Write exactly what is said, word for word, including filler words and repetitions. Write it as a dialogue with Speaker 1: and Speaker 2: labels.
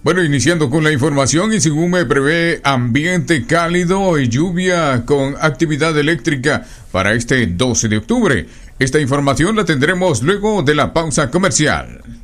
Speaker 1: Bueno, iniciando con la información y según me prevé ambiente cálido y lluvia con actividad eléctrica para este doce de octubre. Esta información la tendremos luego de la pausa comercial.